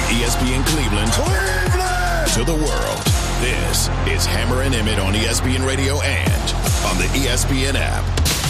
ESPN Cleveland to the world. This is Hammer and Emmett on ESPN Radio and on the ESPN app.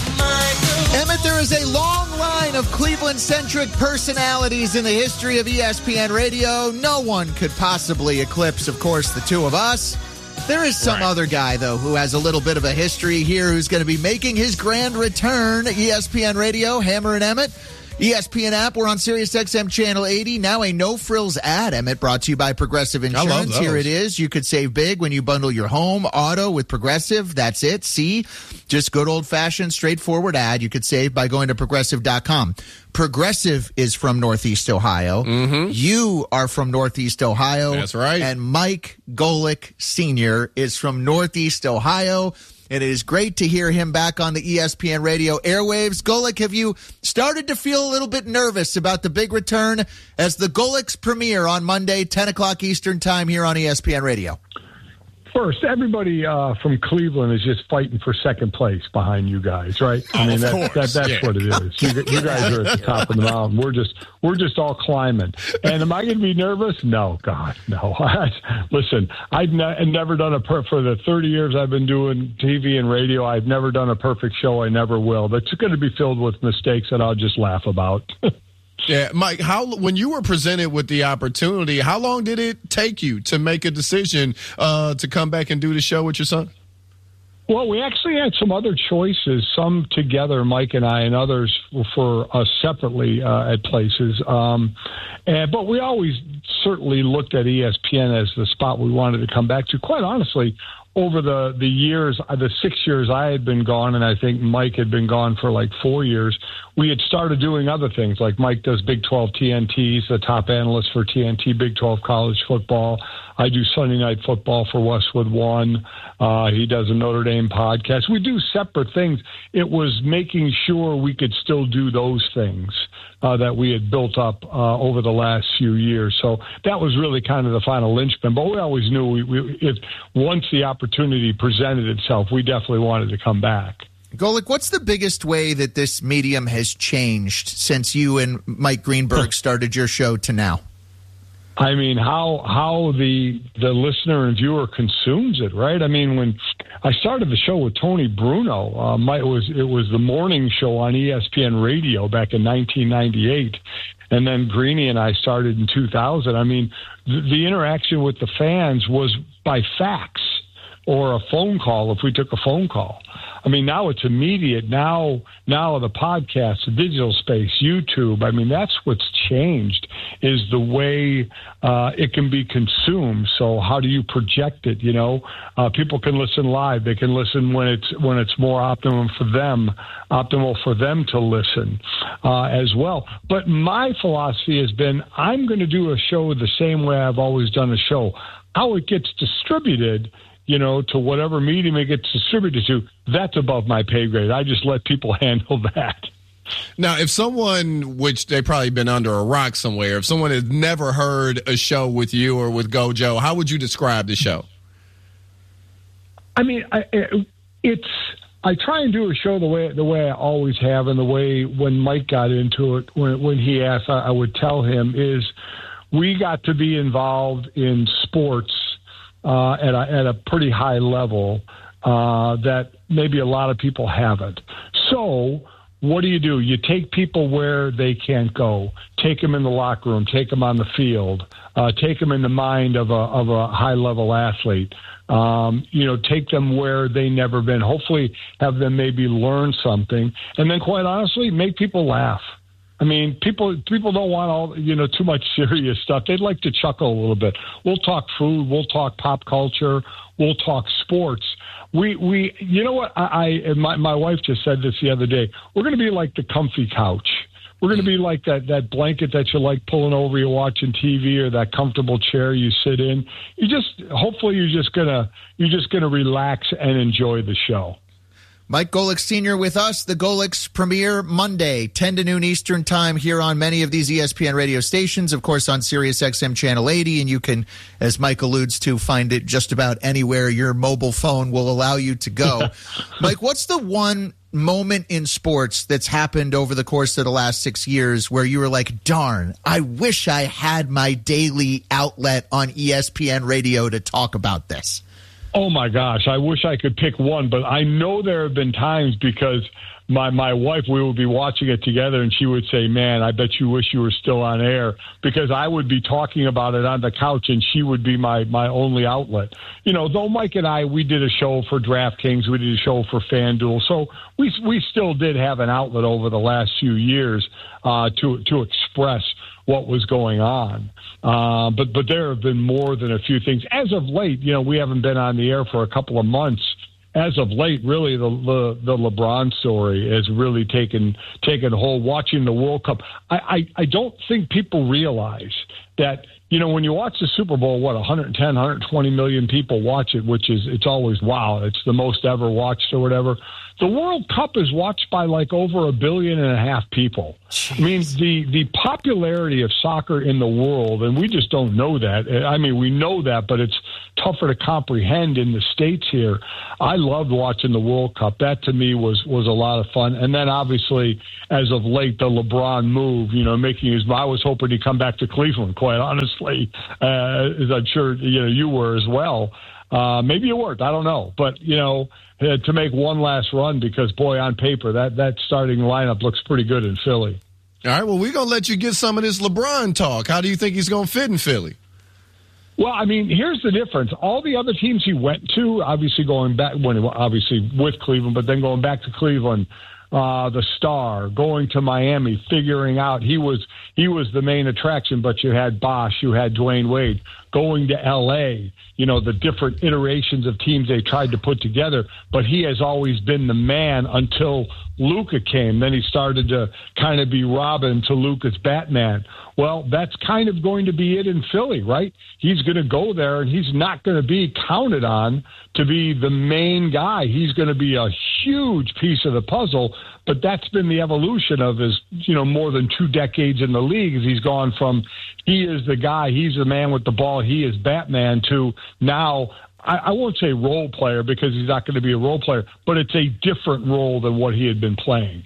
Emmett, there is a long line of Cleveland-centric personalities in the history of ESPN Radio. No one could possibly eclipse, of course, the two of us. There is some other guy, though, who has a little bit of a history here who's going to be making his grand return. ESPN Radio, Hammer and Emmett. ESPN app, we're on SiriusXM Channel 80. Now a no-frills ad, Emmett, brought to you by Progressive Insurance. Here it is. You could save big when you bundle your home, auto with Progressive. That's it. See? Just good old-fashioned, straightforward ad. You could save by going to Progressive.com. Progressive is from Northeast Ohio. Mm-hmm. You are from Northeast Ohio. That's right. And Mike Golic Sr. is from Northeast Ohio. And it is great to hear him back on the ESPN Radio airwaves. Golic, have you started to feel a little bit nervous about the big return as the Golics premiere on Monday, 10 o'clock Eastern time here on ESPN Radio? First, everybody from Cleveland is just fighting for second place behind you guys, right? I mean, that's what it is. You guys are at the top of the mountain. We're just all climbing. And am I going to be nervous? No, God, no. Listen, I've never done for the 30 years I've been doing TV and radio, I've never done a perfect show. I never will. That's going to be filled with mistakes that I'll just laugh about. Yeah, Mike, when you were presented with the opportunity, how long did it take you to make a decision to come back and do the show with your son? Well, we actually had some other choices, some together, Mike and I, and others for us separately at places. But we always certainly looked at ESPN as the spot we wanted to come back to. Quite honestly, over the years, the 6 years I had been gone, and I think Mike had been gone for like 4 years, we had started doing other things. Like Mike does Big 12 TNTs, the top analyst for TNT, Big 12 college football. I do Sunday Night Football for Westwood One. He does a Notre Dame podcast. We do separate things. It was making sure we could still do those things that we had built up over the last few years. So that was really kind of the final linchpin. But we always knew if once the opportunity presented itself, we definitely wanted to come back. Golic, what's the biggest way that this medium has changed since you and Mike Greenberg started your show to now? I mean, how the listener and viewer consumes it, right? I mean, when I started the show with Tony Bruno, it was the morning show on ESPN Radio back in 1998, and then Greeny and I started in 2000. I mean, the interaction with the fans was by fax or a phone call if we took a phone call. I mean, now it's immediate. Now the podcast, the digital space, YouTube, I mean, that's what's changed is the way it can be consumed. So how do you project it? You know, people can listen live. They can listen when it's more optimal for them to listen as well. But my philosophy has been I'm going to do a show the same way I've always done a show. How it gets distributed, you know, to whatever medium it gets distributed to, that's above my pay grade. I just let people handle that. Now, if someone, which they've probably been under a rock somewhere, if someone has never heard a show with you or with Gojo, how would you describe the show? I mean, I try and do a show the way I always have, and the way when Mike got into it, when he asked, I would tell him is we got to be involved in sports at a pretty high level that maybe a lot of people haven't. So what do? You take people where they can't go. Take them in the locker room. Take them on the field. Take them in the mind of a high-level athlete. Take them where they never been. Hopefully have them maybe learn something. And then, quite honestly, make people laugh. I mean, people don't want too much serious stuff. They'd like to chuckle a little bit. We'll talk food. We'll talk pop culture. We'll talk sports. We you know what? My wife just said this the other day. We're going to be like the comfy couch. We're going to be like that blanket that you like pulling over, you're watching TV, or that comfortable chair you sit in. Hopefully you're just gonna relax and enjoy the show. Mike Golic Sr. with us. The Golic's premiere Monday, 10 to noon Eastern time here on many of these ESPN radio stations, of course on Sirius XM Channel 80, and you can, as Mike alludes to, find it just about anywhere your mobile phone will allow you to go. Mike, what's the one moment in sports that's happened over the course of the last 6 years where you were like, darn, I wish I had my daily outlet on ESPN radio to talk about this? Oh, my gosh. I wish I could pick one, but I know there have been times because my wife, we would be watching it together, and she would say, man, I bet you wish you were still on air, because I would be talking about it on the couch, and she would be my only outlet. You know, though Mike and I, we did a show for DraftKings, we did a show for FanDuel, so we still did have an outlet over the last few years to express what was going on. But there have been more than a few things. As of late, you know, we haven't been on the air for a couple of months. As of late, really, the LeBron story has really taken hold. Watching the World Cup, I don't think people realize that, you know, when you watch the Super Bowl, 110, 120 million people watch it, it's always, wow, it's the most ever watched or whatever. The World Cup is watched by like over 1.5 billion people. Jeez. I mean, the popularity of soccer in the world, and we just don't know that. I mean, we know that, but it's tougher to comprehend in the States here. I loved watching the World Cup. That to me was a lot of fun. And then obviously, as of late, the LeBron move, you know, I was hoping he'd come back to Cleveland, quite honestly, as I'm sure you were as well. Maybe it worked. I don't know. But, you know, to make one last run, because, boy, on paper, that starting lineup looks pretty good in Philly. All right, well, we're going to let you get some of this LeBron talk. How do you think he's going to fit in Philly? Well, I mean, here's the difference. All the other teams he went to, obviously going back, obviously with Cleveland, but then going back to Cleveland, the Star, going to Miami, figuring out he was the main attraction, but you had Bosh, you had Dwayne Wade. Going to L.A., you know, the different iterations of teams they tried to put together, but he has always been the man until Luka came. Then he started to kind of be Robin to Luka's Batman. Well, that's kind of going to be it in Philly, right? He's going to go there, and he's not going to be counted on to be the main guy. He's going to be a huge piece of the puzzle, but that's been the evolution of his, you know, more than 2 decades in the league, as he's gone from he is the guy, he's the man with the ball, he is Batman, to now, I won't say role player because he's not going to be a role player, but it's a different role than what he had been playing.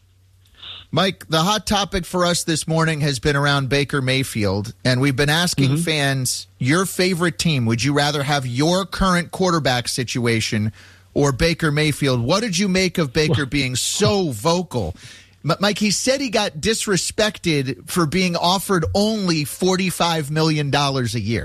Mike, the hot topic for us this morning has been around Baker Mayfield, and we've been asking fans, your favorite team. Would you rather have your current quarterback situation or Baker Mayfield? What did you make of Baker being so vocal? Mike, he said he got disrespected for being offered only $45 million a year.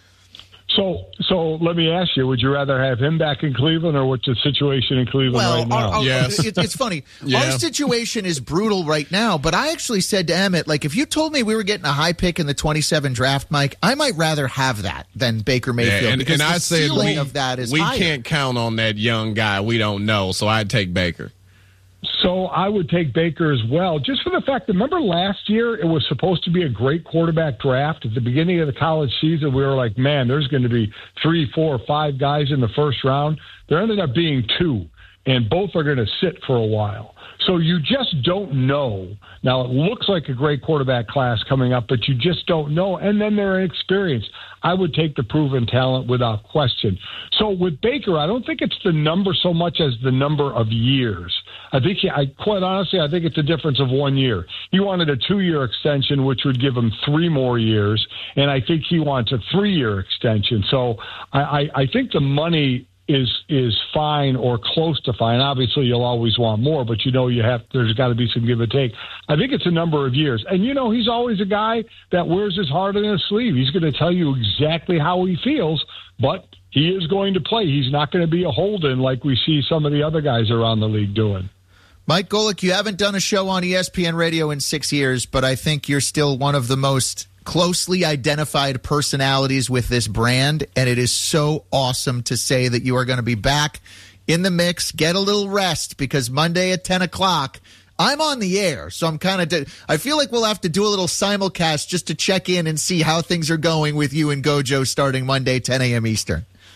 So let me ask you, would you rather have him back in Cleveland, or what's the situation in Cleveland right now? Yes. It's funny. Our situation is brutal right now, but I actually said to Emmett, like, if you told me we were getting a high pick in the 27 draft, Mike, I might rather have that than Baker Mayfield. And I said of that is we higher. Can't count on that young guy. We don't know, so I'd take Baker. So I would take Baker as well, just for the fact that, remember last year it was supposed to be a great quarterback draft. At the beginning of the college season, we were like, man, there's going to be 3, 4, 5 guys in the first round. There ended up being 2, and both are going to sit for a while. So you just don't know. Now, it looks like a great quarterback class coming up, but you just don't know. And then they're inexperienced. I would take the proven talent without question. So with Baker, I don't think it's the number so much as the number of years. Quite honestly, I think it's a difference of 1 year. He wanted a 2-year extension, which would give him 3 more years, and I think he wants a 3-year extension. So I think the money is fine or close to fine. Obviously, you'll always want more, but there's got to be some give and take. I think it's a number of years. And, he's always a guy that wears his heart on his sleeve. He's going to tell you exactly how he feels, but he is going to play. He's not going to be a hold-in like we see some of the other guys around the league doing. Mike Golic, you haven't done a show on ESPN Radio in 6 years, but I think you're still one of the most closely identified personalities with this brand, and it is so awesome to say that you are going to be back in the mix. Get a little rest, because Monday at 10 o'clock, I'm on the air, so I feel like we'll have to do a little simulcast just to check in and see how things are going with you and Gojo starting Monday, 10 a.m. Eastern.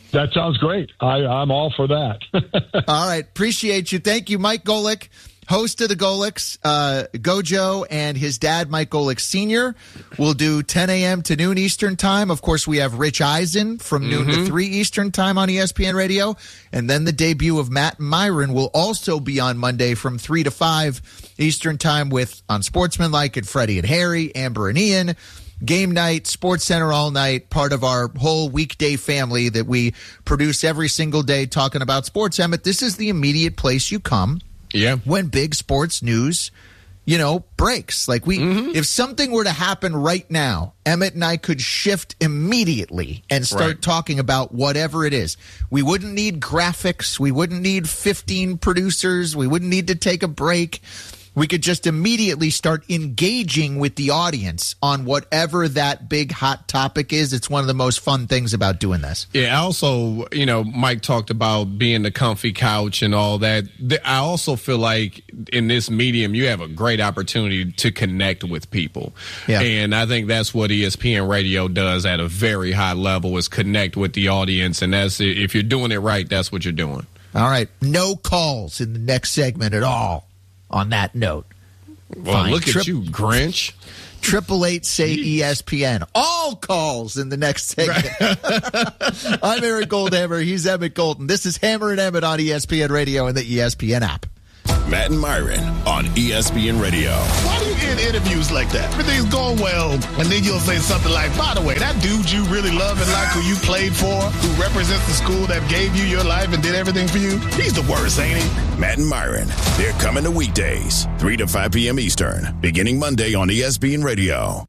That sounds great. I'm all for that. All right. Appreciate you. Thank you, Mike Golic, host of the Golics. Gojo and his dad, Mike Golic Sr., will do 10 a.m. to noon Eastern time. Of course, we have Rich Eisen from noon to 3 Eastern time on ESPN Radio. And then the debut of Matt Myron will also be on Monday from 3 to 5 Eastern time on Sportsmanlike and Freddie and Harry, Amber and Ian. Game night, Sports Center all night, part of our whole weekday family that we produce every single day talking about sports. Emmett, this is the immediate place you come when big sports news, breaks. Like if something were to happen right now, Emmett and I could shift immediately and start talking about whatever it is. We wouldn't need graphics. We wouldn't need 15 producers. We wouldn't need to take a break. We could just immediately start engaging with the audience on whatever that big hot topic is. It's one of the most fun things about doing this. Yeah, also, Mike talked about being the comfy couch and all that. I also feel like in this medium, you have a great opportunity to connect with people. Yeah. And I think that's what ESPN Radio does at a very high level, is connect with the audience. And that's, if you're doing it right, that's what you're doing. All right. No calls in the next segment at all. On that note, well, look at you, Grinch. 888 say ESPN. All calls in the next segment. I'm Eric Goldhammer. He's Emmett Golden. This is Hammer and Emmett on ESPN Radio and the ESPN app. Matt and Myron on ESPN Radio. Why do you end interviews like that? Everything's going well, and then you'll say something like, by the way, that dude you really love and like, who you played for, who represents the school that gave you your life and did everything for you, he's the worst, ain't he? Matt and Myron, they're coming to weekdays, 3 to 5 p.m. Eastern, beginning Monday on ESPN Radio.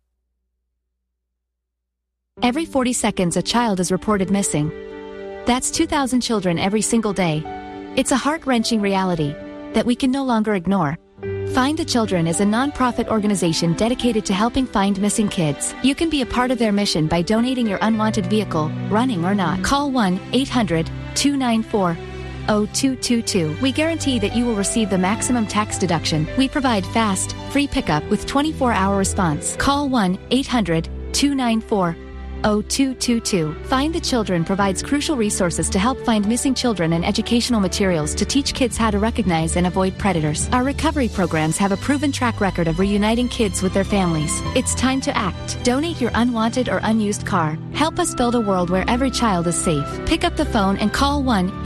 Every 40 seconds, a child is reported missing. That's 2,000 children every single day. It's a heart-wrenching reality that we can no longer ignore. Find the Children is a non-profit organization dedicated to helping find missing kids. You can be a part of their mission by donating your unwanted vehicle, running or not. Call 1-800-294-0222. We guarantee that you will receive the maximum tax deduction. We provide fast, free pickup with 24-hour response. Call 1-800-294-0222. Find the Children provides crucial resources to help find missing children and educational materials to teach kids how to recognize and avoid predators. Our recovery programs have a proven track record of reuniting kids with their families. It's time to act. Donate your unwanted or unused car. Help us build a world where every child is safe. Pick up the phone and call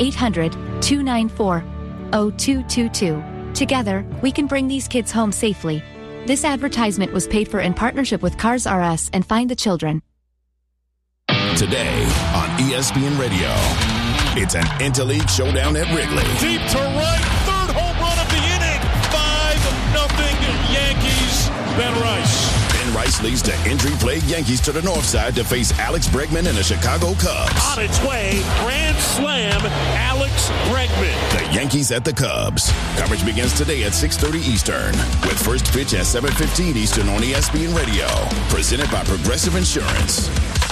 1-800-294-0222. Together, we can bring these kids home safely. This advertisement was paid for in partnership with Cars R Us and Find the Children. Today on ESPN Radio, it's an interleague showdown at Wrigley. Deep to right, third home run of the inning. 5-0 Yankees. Ben Rice. Ben Rice leads the injury-plagued Yankees to the north side to face Alex Bregman and the Chicago Cubs. On its way, grand slam, Alex Bregman. The Yankees at the Cubs. Coverage begins today at 6:30 Eastern, with first pitch at 7:15 Eastern on ESPN Radio. Presented by Progressive Insurance.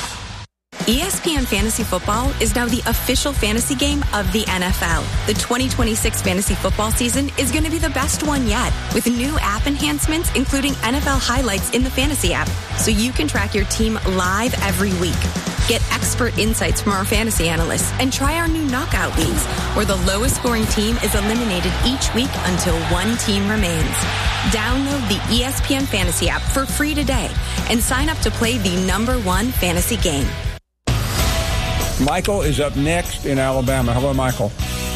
ESPN Fantasy Football is now the official fantasy game of the NFL. The 2026 fantasy football season is going to be the best one yet, with new app enhancements, including NFL highlights in the fantasy app, so you can track your team live every week. Get expert insights from our fantasy analysts and try our new knockout leagues, where the lowest scoring team is eliminated each week until one team remains. Download the ESPN Fantasy app for free today and sign up to play the #1 fantasy game. Michael is up next in Alabama. Hello, Michael.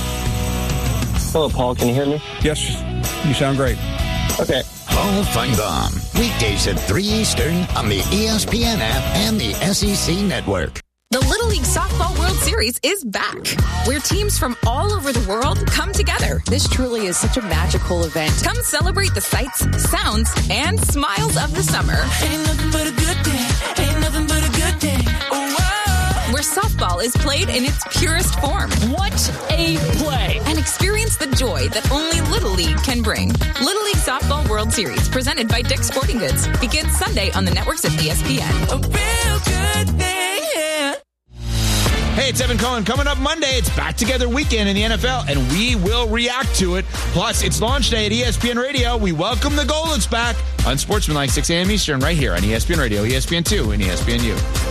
Hello, Paul. Can you hear me? Yes, you sound great. Okay. Paul Feinbaum, weekdays at 3 Eastern on the ESPN app and the SEC Network. The Little League Softball World Series is back, where teams from all over the world come together. This truly is such a magical event. Come celebrate the sights, sounds, and smiles of the summer. Ain't nothing but a good day. Ain't nothing but a good day. Oh, where softball is played in its purest form. What a play! And experience the joy that only Little League can bring. Little League Softball World Series, presented by Dick's Sporting Goods, begins Sunday on the networks of ESPN. A real good thing, yeah. Hey, it's Evan Cohen. Coming up Monday, it's Back Together Weekend in the NFL, and we will react to it. Plus, it's launch day at ESPN Radio. We welcome the Golets back on Sportsmanlike 6 a.m. Eastern right here on ESPN Radio, ESPN2, and ESPNU.